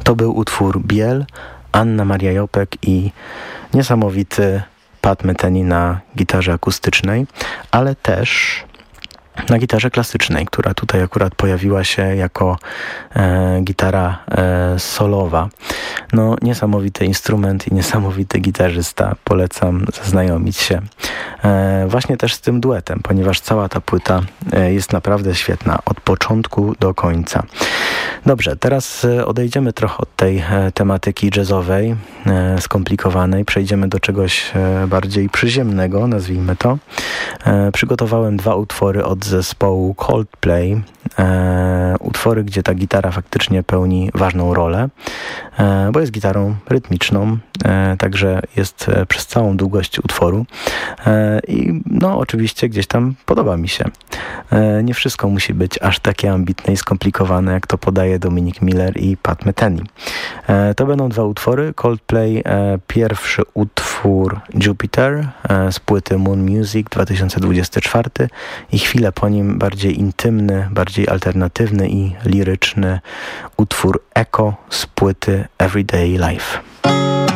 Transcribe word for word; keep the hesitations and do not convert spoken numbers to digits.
To był utwór Biel, Anna Maria Jopek i niesamowity Pat Metheny na gitarze akustycznej, ale też na gitarze klasycznej, która tutaj akurat pojawiła się jako e, gitara e, solowa. No, niesamowity instrument i niesamowity gitarzysta. Polecam zaznajomić się e, właśnie też z tym duetem, ponieważ cała ta płyta e, jest naprawdę świetna od początku do końca. Dobrze, teraz odejdziemy trochę od tej e, tematyki jazzowej, e, skomplikowanej. Przejdziemy do czegoś e, bardziej przyziemnego, nazwijmy to. E, przygotowałem dwa utwory od zespołu Coldplay, e, utwory, gdzie ta gitara faktycznie pełni ważną rolę, e, bo jest gitarą rytmiczną, e, także jest e, przez całą długość utworu e, i no oczywiście gdzieś tam podoba mi się. E, nie wszystko musi być aż takie ambitne i skomplikowane, jak to podaje Dominic Miller i Pat Metheny. E, to będą dwa utwory. Coldplay, e, pierwszy utwór Jupiter e, z płyty Moon Music dwa tysiące dwudziesty czwarty i chwilę po nim bardziej intymny, bardziej alternatywny i liryczny utwór Echo z płyty Everyday Life.